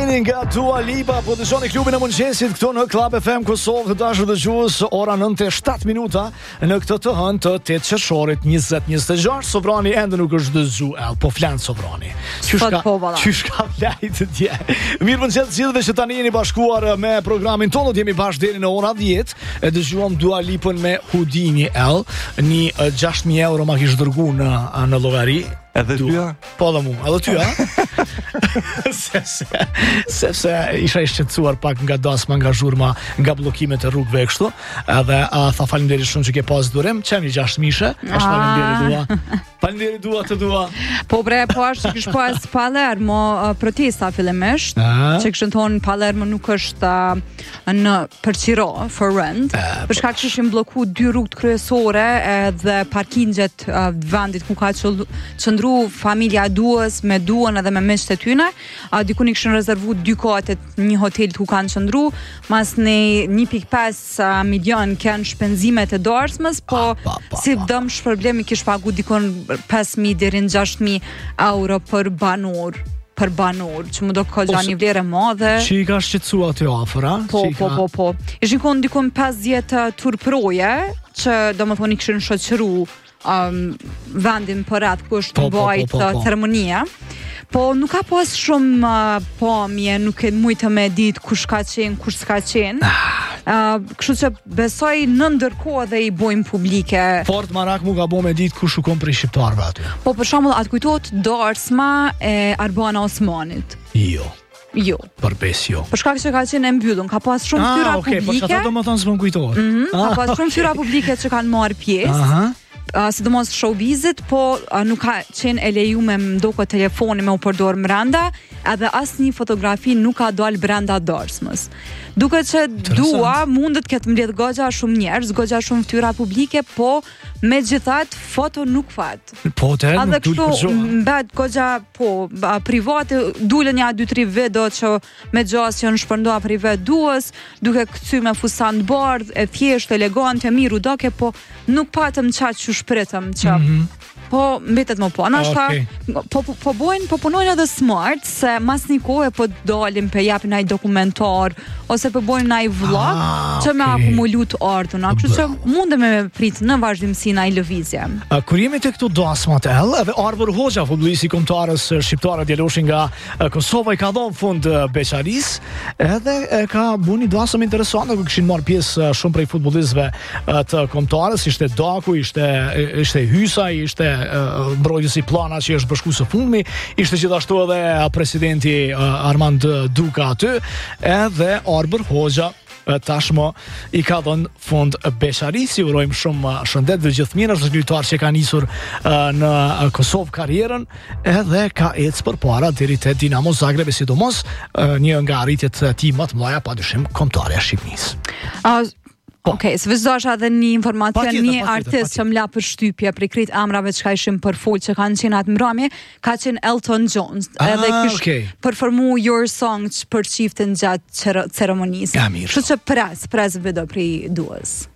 Feeling nga Dua Lipa, po dëgjoni klubin e mëngjesit këtu në Club FM Kosovë, të dashur dëgjues, ora 9:07 minuta në këtë të hënë të 8 qershorit 2026. Sovrani ende nuk është dëgjuar, po flan Sovrani. Qysh ka flajt dje. Mirë mëngjes të gjithëve që tani jeni bashkuar me programin tonë, jemi bashkë deri në ora 10. E dëgjuam Dua Lipën me Houdini L, një 6.000 euro ma kish dërgu në llogari. Edhe tyja? Po dhe mu, edhe tyja? Sepse isha i shqetësuar pak nga dasma, nga zhurma, nga bllokimet e rrugëve kështu. Edhe tha faleminderit shumë që ke pas durim. Çemi 6.000, faleminderit Dua të dua. Po bre, po ashtu kish pas Palermo protesta fillimisht, që kishin thonë Palermo nuk është në përqiro for rent, për shkak që ishin blloku 2 rrugë kryesore dhe parkingjet vendit ku ka qëndru familja Duës me Duën edhe me miqtë e tyne. Diku i kishin rezervu 2 kote një hotelit ku kanë qëndru, mas në 1.5 milion kanë shpenzimet e dorësmës, po si dëm shpërblemi kish pagu dikon 5.000 deri në 6.000 euro për banor, që më do këllë një vlerë e madhe. Që i ka shqetësua të afër, a? Po. Ishin konë dikon 50 turproje, që do më thonë i kishin shoqëru vendin për atë ku është në bajt ceremonia. Po nuk ka pas shumë pamje, nuk e mujtë me ditë kush ka qenë, kush s'ka qenë. Kështu që besoj në ndërkohë dhe i bojmë publike. Fort marak mu ka bo me ditë kush u kom për i shqiptarve aty. Po për shembull atë kujtohet darsma e Arbana Osmanit. Jo. Përbes jo. Për shkak që ka qenë e mbyllur, ka pas shumë fytyra publike. Po çfarë do të thonë s'm kujtohet. Ka pas shumë fytyra publike që kanë marrë pjesë. Sidomos showbizit, po nuk ka qenë e lejuar me ndoko telefoni me u përdor mrenda, edhe asnjë fotografi nuk ka dalë brenda darsmës. Duket që Dua mundet këtë mbledh goxha shumë njerëz, goxha shumë fytyra publike, po megjithatë foto nuk fat. Po te nuk dul për mbet goxha private, dulën ja 2-3 video që me gjas që në shpërndoa privat Duës, duke kthyer me fustan bardh, e thjesht, elegante, mirë udoke, po nuk patëm çaj që shpritëm që po mbetet më po. Nashta po bojnë, po punojnë edhe smart, se mas një kohë po dalim pe japin ai dokumentar ose po bojnë ai vlog që me akumulu të ardhurën. Kështu që mundem me prit në vazhdimsi ai lëvizje. Kur jemi te këto dasmat edhe Arbër Hoxha, futbollisti kombëtarës shqiptare djaloshin nga Kosova, i ka dhënë fund beqaris, edhe ka buni dasëm interesante ku kishin marrë pjesë shumë prej futbollistëve të kombëtarës, ishte Daku, ishte Hysa, ishte mbrojtësi Plana që është bashku së fundmi, ishte gjithashtu edhe presidenti Armand Duka aty, edhe Arbër Hoxha tashmë i ka dhënë fund beqaris. Si urojmë shumë shëndet dhe gjithë mirë, është lojtar që ka nisur në Kosovë karrierën, edhe ka ecë përpara deri te Dinamo Zagreb, sidomos një nga arritjet e tij më të mëdha padyshim kombëtare e Shqipërisë. Okej, së vëzdosha dhe një informacion, një artist që më la për shtypje prej krejt amrave që ka ishim për full që kanë qenë atë mbrëmje, ka qenë Elton John, edhe kish performu Your Song që për çiftin gjatë ceremonisë. Kështu që pres video prej Duës.